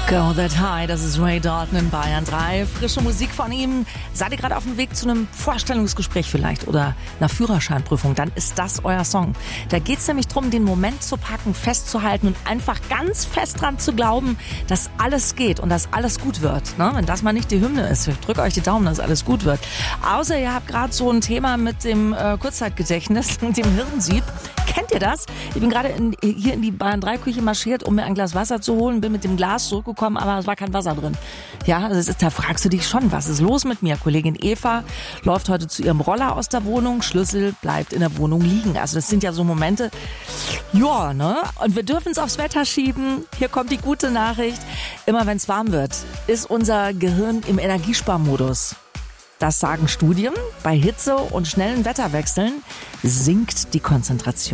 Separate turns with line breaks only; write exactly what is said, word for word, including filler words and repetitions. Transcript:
Go That High, das ist Ray Dalton in Bayern drei. Frische Musik von ihm. Seid ihr gerade auf dem Weg zu einem Vorstellungsgespräch vielleicht oder einer Führerscheinprüfung, dann ist das euer Song. Da geht es nämlich darum, den Moment zu packen, festzuhalten und einfach ganz fest dran zu glauben, dass alles geht und dass alles gut wird. Ne? Wenn das mal nicht die Hymne ist, ich drücke euch die Daumen, dass alles gut wird. Außer ihr habt gerade so ein Thema mit dem äh, Kurzzeitgedächtnis und dem Hirnsieb. Kennt ihr das? Ich bin gerade in, hier in die Bayern drei Küche marschiert, um mir ein Glas Wasser zu holen, bin mit dem Glas zurückgekommen, aber es war kein Wasser drin. Ja, das ist, da fragst du dich schon, was ist los mit mir? Kollegin Eva läuft heute zu ihrem Roller aus der Wohnung, Schlüssel bleibt in der Wohnung liegen. Also das sind ja so Momente, ja, ne? Und wir dürfen es aufs Wetter schieben. Hier kommt die gute Nachricht. Immer wenn es warm wird, ist unser Gehirn im Energiesparmodus. Das sagen Studien. Bei Hitze und schnellen Wetterwechseln sinkt die Konzentration.